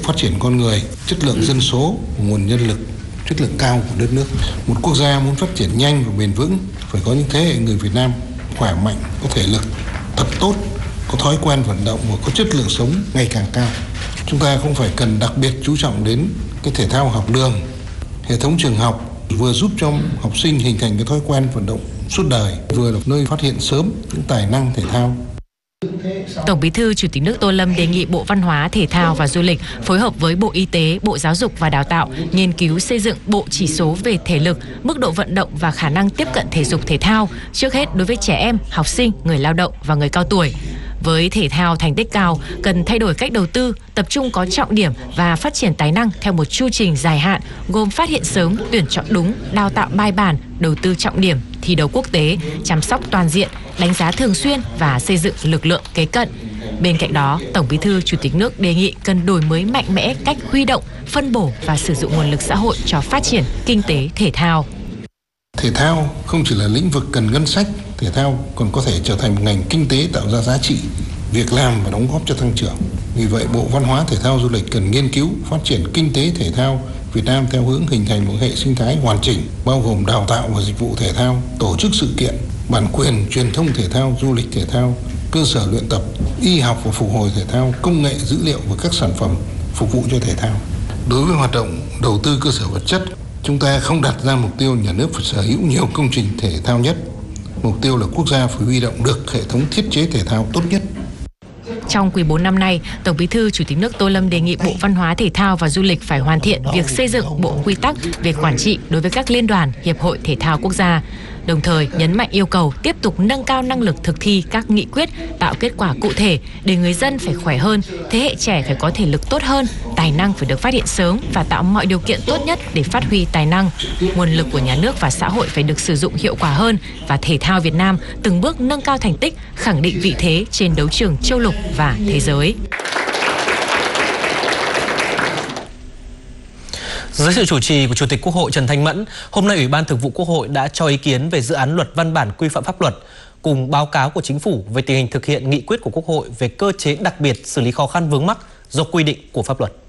phát triển con người, chất lượng dân số, nguồn nhân lực chất lượng cao của đất nước. Một quốc gia muốn phát triển nhanh và bền vững phải có những thế hệ người Việt Nam khỏe mạnh, có thể lực, thật tốt, có thói quen vận động và có chất lượng sống ngày càng cao. Chúng ta không phải cần đặc biệt chú trọng đến cái thể thao học đường. Hệ thống trường học vừa giúp cho học sinh hình thành cái thói quen vận động suốt đời, vừa là nơi phát hiện sớm những tài năng thể thao. Tổng Bí thư Chủ tịch nước Tô Lâm đề nghị Bộ Văn hóa, Thể thao và Du lịch phối hợp với Bộ Y tế, Bộ Giáo dục và Đào tạo nghiên cứu xây dựng bộ chỉ số về thể lực, mức độ vận động và khả năng tiếp cận thể dục thể thao, trước hết đối với trẻ em, học sinh, người lao động và người cao tuổi. Với thể thao thành tích cao, cần thay đổi cách đầu tư, tập trung có trọng điểm và phát triển tài năng theo một chu trình dài hạn, gồm phát hiện sớm, tuyển chọn đúng, đào tạo bài bản, đầu tư trọng điểm, thi đấu quốc tế, chăm sóc toàn diện, đánh giá thường xuyên và xây dựng lực lượng kế cận. Bên cạnh đó, Tổng Bí thư Chủ tịch nước đề nghị cần đổi mới mạnh mẽ cách huy động, phân bổ và sử dụng nguồn lực xã hội cho phát triển kinh tế thể thao. Thể thao không chỉ là lĩnh vực cần ngân sách, thể thao còn có thể trở thành một ngành kinh tế tạo ra giá trị, việc làm và đóng góp cho tăng trưởng. Vì vậy, Bộ Văn hóa, Thể thao, Du lịch cần nghiên cứu phát triển kinh tế thể thao Việt Nam theo hướng hình thành một hệ sinh thái hoàn chỉnh, bao gồm đào tạo và dịch vụ thể thao, tổ chức sự kiện, bản quyền, truyền thông thể thao, du lịch thể thao, cơ sở luyện tập, y học và phục hồi thể thao, công nghệ dữ liệu và các sản phẩm phục vụ cho thể thao. Đối với hoạt động đầu tư cơ sở vật chất, chúng ta không đặt ra mục tiêu nhà nước phải sở hữu nhiều công trình thể thao nhất. Mục tiêu là quốc gia phải huy động được hệ thống thiết chế thể thao tốt nhất. Trong quý 4 năm nay, Tổng Bí thư Chủ tịch nước Tô Lâm đề nghị Bộ Văn hóa, Thể thao và Du lịch phải hoàn thiện việc xây dựng bộ quy tắc về quản trị đối với các liên đoàn, hiệp hội thể thao quốc gia. Đồng thời nhấn mạnh yêu cầu tiếp tục nâng cao năng lực thực thi các nghị quyết, tạo kết quả cụ thể để người dân phải khỏe hơn, thế hệ trẻ phải có thể lực tốt hơn, tài năng phải được phát hiện sớm và tạo mọi điều kiện tốt nhất để phát huy tài năng. Nguồn lực của nhà nước và xã hội phải được sử dụng hiệu quả hơn và thể thao Việt Nam từng bước nâng cao thành tích, khẳng định vị thế trên đấu trường châu lục và thế giới. Dưới sự chủ trì của Chủ tịch Quốc hội Trần Thanh Mẫn, hôm nay Ủy ban Thường vụ Quốc hội đã cho ý kiến về dự án luật văn bản quy phạm pháp luật cùng báo cáo của Chính phủ về tình hình thực hiện nghị quyết của Quốc hội về cơ chế đặc biệt xử lý khó khăn vướng mắc do quy định của pháp luật.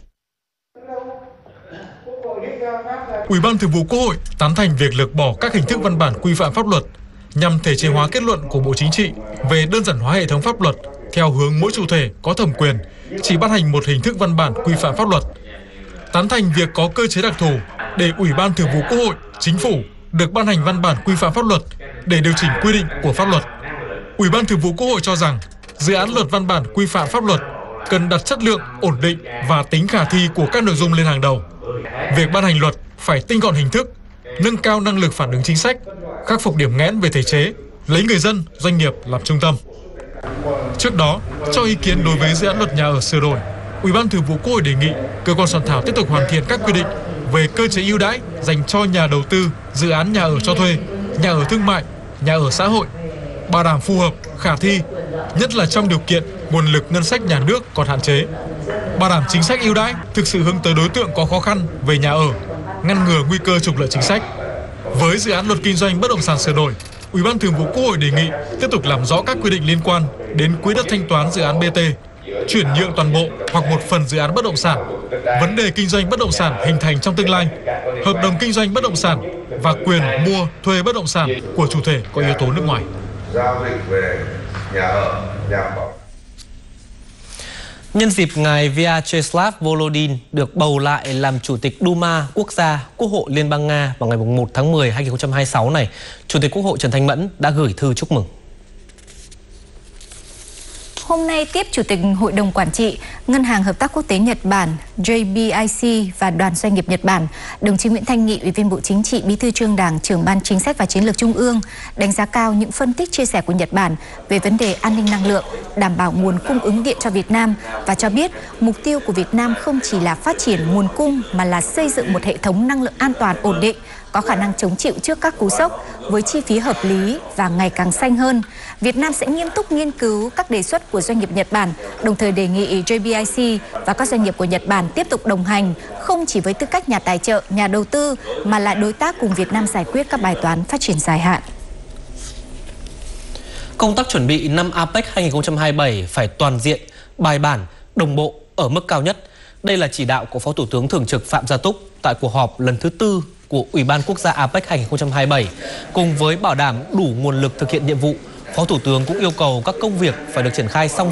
Ủy ban Thường vụ Quốc hội tán thành việc lược bỏ các hình thức văn bản quy phạm pháp luật nhằm thể chế hóa kết luận của Bộ Chính trị về đơn giản hóa hệ thống pháp luật theo hướng mỗi chủ thể có thẩm quyền chỉ ban hành một hình thức văn bản quy phạm pháp luật. Tán thành việc có cơ chế đặc thù để Ủy ban Thường vụ Quốc hội, Chính phủ được ban hành văn bản quy phạm pháp luật để điều chỉnh quy định của pháp luật. Ủy ban Thường vụ Quốc hội cho rằng dự án luật văn bản quy phạm pháp luật cần đặt chất lượng, ổn định và tính khả thi của các nội dung lên hàng đầu. Việc ban hành luật phải tinh gọn hình thức, nâng cao năng lực phản ứng chính sách, khắc phục điểm nghẽn về thể chế, lấy người dân, doanh nghiệp làm trung tâm. Trước đó, cho ý kiến đối với dự án luật nhà ở sửa đổi, Ủy ban Thường vụ Quốc hội đề nghị cơ quan soạn thảo tiếp tục hoàn thiện các quy định về cơ chế ưu đãi dành cho nhà đầu tư dự án nhà ở cho thuê, nhà ở thương mại, nhà ở xã hội, bảo đảm phù hợp, khả thi, nhất là trong điều kiện nguồn lực ngân sách nhà nước còn hạn chế. Bảo đảm chính sách ưu đãi thực sự hướng tới đối tượng có khó khăn về nhà ở, ngăn ngừa nguy cơ trục lợi chính sách. Với dự án luật kinh doanh bất động sản sửa đổi, Ủy ban Thường vụ Quốc hội đề nghị tiếp tục làm rõ các quy định liên quan đến quỹ đất thanh toán dự án BT, chuyển nhượng toàn bộ hoặc một phần dự án bất động sản, vấn đề kinh doanh bất động sản hình thành trong tương lai, hợp đồng kinh doanh bất động sản và quyền mua, thuê bất động sản của chủ thể có yếu tố nước ngoài. Giao dịch về nhà ở, nhà ở. Nhân dịp ngài Vyacheslav Volodin được bầu lại làm Chủ tịch Duma Quốc gia Quốc hội Liên bang Nga vào ngày 1 tháng 10 2026 này, Chủ tịch Quốc hội Trần Thanh Mẫn đã gửi thư chúc mừng. Hôm nay tiếp Chủ tịch Hội đồng Quản trị Ngân hàng Hợp tác Quốc tế Nhật Bản JBIC và Đoàn Doanh nghiệp Nhật Bản, đồng chí Nguyễn Thanh Nghị, Ủy viên Bộ Chính trị, Bí thư Trung ương Đảng, Trưởng ban Chính sách và Chiến lược Trung ương, đánh giá cao những phân tích chia sẻ của Nhật Bản về vấn đề an ninh năng lượng, đảm bảo nguồn cung ứng điện cho Việt Nam và cho biết mục tiêu của Việt Nam không chỉ là phát triển nguồn cung mà là xây dựng một hệ thống năng lượng an toàn, ổn định, có khả năng chống chịu trước các cú sốc với chi phí hợp lý và ngày càng xanh hơn. Việt Nam sẽ nghiêm túc nghiên cứu các đề xuất của doanh nghiệp Nhật Bản, đồng thời đề nghị JBIC và các doanh nghiệp của Nhật Bản tiếp tục đồng hành không chỉ với tư cách nhà tài trợ, nhà đầu tư mà là đối tác cùng Việt Nam giải quyết các bài toán phát triển dài hạn. Công tác chuẩn bị năm APEC 2027 phải toàn diện, bài bản, đồng bộ ở mức cao nhất. Đây là chỉ đạo của Phó Thủ tướng Thường trực Phạm Gia Túc tại cuộc họp lần thứ 4 của Ủy ban Quốc gia APEC 2027. Cùng với bảo đảm đủ nguồn lực thực hiện nhiệm vụ, Phó Thủ tướng cũng yêu cầu các công việc phải được triển khai song